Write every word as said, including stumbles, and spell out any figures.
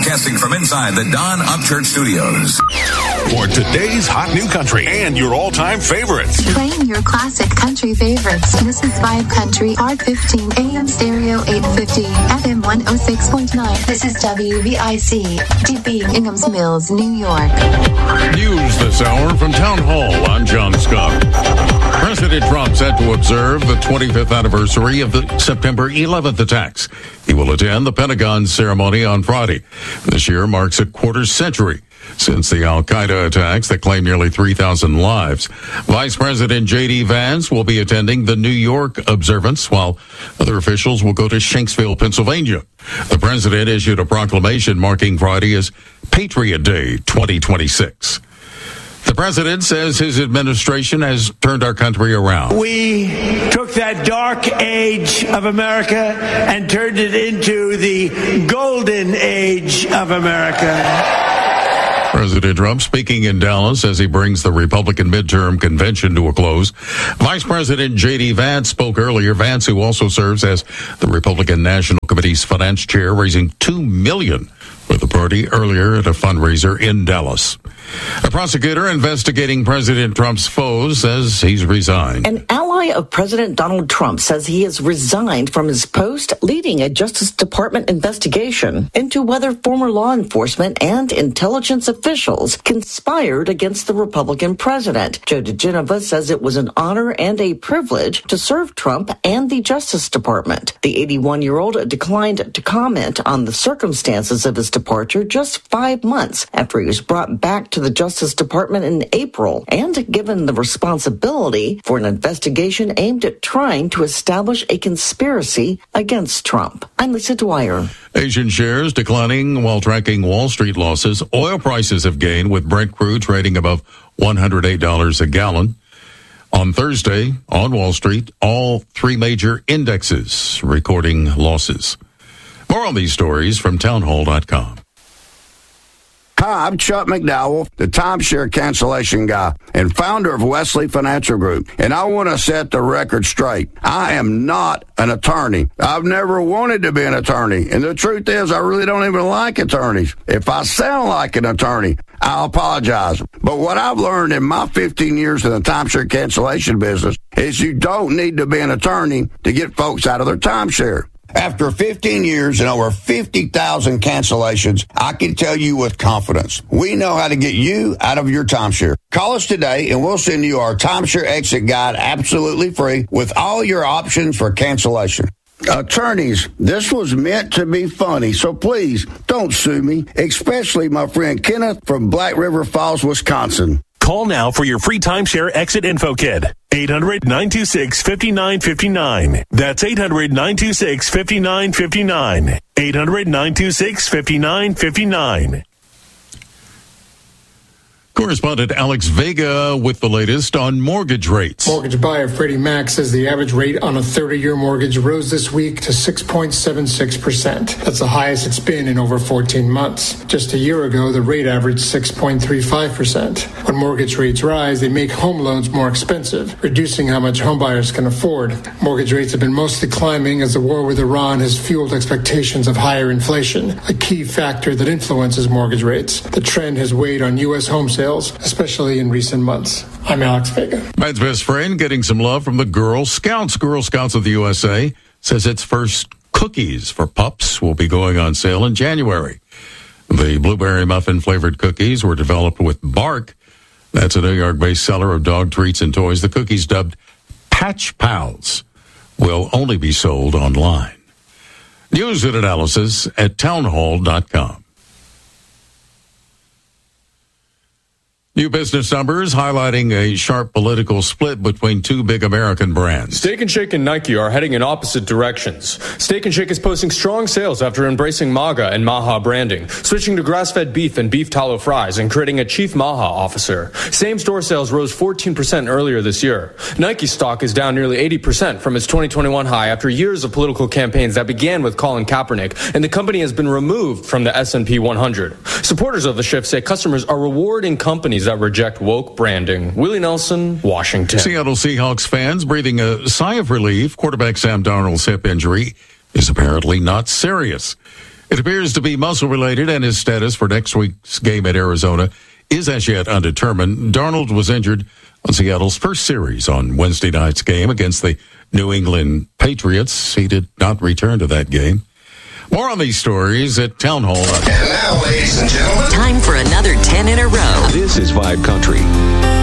Broadcasting from inside the Don Upchurch Studios. For today's hot new country and your all-time favorites. Playing your classic country favorites. This is Vibe Country, R fifteen, A M stereo eight fifty, F M one oh six point nine. This is W V I C, D B, Inghams Mills, New York. News this hour from Town Hall. I'm John Scott. President Trump set to observe the twenty-fifth anniversary of the September eleventh attacks. He will attend the Pentagon ceremony on Friday. This year marks a quarter century since the Al-Qaeda attacks that claimed nearly three thousand lives. Vice President J D. Vance will be attending the New York observance, while other officials will go to Shanksville, Pennsylvania. The president issued a proclamation marking Friday as Patriot Day twenty twenty-six. The president says his administration has turned our country around. We took that dark age of America and turned it into the golden age of America. President Trump speaking in Dallas as he brings the Republican midterm convention to a close. Vice President J D. Vance spoke earlier. Vance, who also serves as the Republican National Committee's finance chair, raising two million dollars for the party earlier at a fundraiser in Dallas. A prosecutor investigating President Trump's foes says he's resigned. An ally of President Donald Trump says he has resigned from his post leading a Justice Department investigation into whether former law enforcement and intelligence officials conspired against the Republican president. Joe DeGenova says it was an honor and a privilege to serve Trump and the Justice Department. The eighty-one-year-old declined to comment on the circumstances of his departure just five months after he was brought back to the Justice Department in April and given the responsibility for an investigation aimed at trying to establish a conspiracy against Trump. I'm Lisa Dwyer. Asian shares declining while tracking Wall Street losses. Oil prices have gained with Brent crude trading above one hundred eight dollars a gallon. On Thursday, on Wall Street, all three major indexes recording losses. More on these stories from townhall dot com. Hi, I'm Chuck McDowell, the timeshare cancellation guy and founder of Wesley Financial Group. And I want to set the record straight. I am not an attorney. I've never wanted to be an attorney. And the truth is, I really don't even like attorneys. If I sound like an attorney, I apologize. But what I've learned in my fifteen years in the timeshare cancellation business is you don't need to be an attorney to get folks out of their timeshare. After fifteen years and over fifty thousand cancellations, I can tell you with confidence, we know how to get you out of your timeshare. Call us today and we'll send you our timeshare exit guide absolutely free with all your options for cancellation. Attorneys, this was meant to be funny, so please don't sue me, especially my friend Kenneth from Black River Falls, Wisconsin. Call now for your free timeshare exit info kit. eight hundred, nine two six, five nine five nine. That's eight hundred, nine two six, five nine five nine. eight hundred, nine two six, five nine five nine. Correspondent Alex Vega with the latest on mortgage rates. Mortgage buyer Freddie Mac says the average rate on a thirty-year mortgage rose this week to six point seven six percent. That's the highest it's been in over fourteen months. Just a year ago, the rate averaged six point three five percent. When mortgage rates rise, they make home loans more expensive, reducing how much homebuyers can afford. Mortgage rates have been mostly climbing as the war with Iran has fueled expectations of higher inflation, a key factor that influences mortgage rates. The trend has weighed on U S home sales, especially in recent months. I'm Alex Vega. Matt's best friend getting some love from the Girl Scouts. Girl Scouts of the U S A says its first cookies for pups will be going on sale in January. The blueberry muffin flavored cookies were developed with Bark. That's a New York-based seller of dog treats and toys. The cookies, dubbed Patch Pals, will only be sold online. News and analysis at townhall dot com. New business numbers highlighting a sharp political split between two big American brands. Steak and Shake and Nike are heading in opposite directions. Steak and Shake is posting strong sales after embracing MAGA and Maha branding, switching to grass-fed beef and beef tallow fries, and creating a chief Maha officer. Same-store sales rose fourteen percent earlier this year. Nike stock is down nearly eighty percent from its twenty twenty-one high after years of political campaigns that began with Colin Kaepernick, and the company has been removed from the S and P one hundred. Supporters of the shift say customers are rewarding companies that reject woke branding. Willie Nelson, Washington. Seattle Seahawks fans breathing a sigh of relief. Quarterback Sam Darnold's hip injury is apparently not serious. It appears to be muscle-related, and his status for next week's game at Arizona is as yet undetermined. Darnold was injured on Seattle's first series on Wednesday night's game against the New England Patriots. He did not return to that game. More on these stories at Town Hall. And now, ladies and gentlemen, time for another ten in a row. This is Vibe Country.